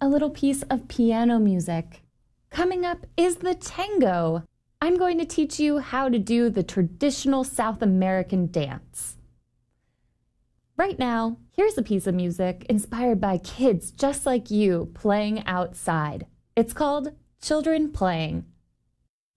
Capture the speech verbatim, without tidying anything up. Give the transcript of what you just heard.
a little piece of piano music. Coming up is the tango. I'm going to teach you how to do the traditional South American dance. Right now, here's a piece of music inspired by kids just like you playing outside. It's called Children Playing.